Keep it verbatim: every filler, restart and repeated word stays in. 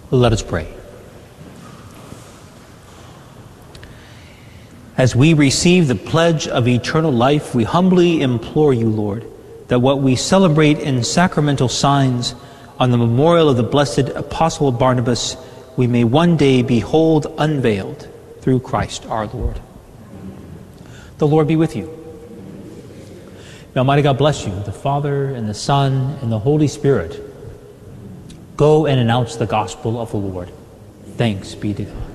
Let us pray. As we receive the pledge of eternal life, we humbly implore you, Lord, that what we celebrate in sacramental signs on the memorial of the blessed Apostle Barnabas, we may one day behold unveiled through Christ our Lord. The Lord be with you. May Almighty God bless you, the Father, and the Son, and the Holy Spirit. Go and announce the gospel of the Lord. Thanks be to God.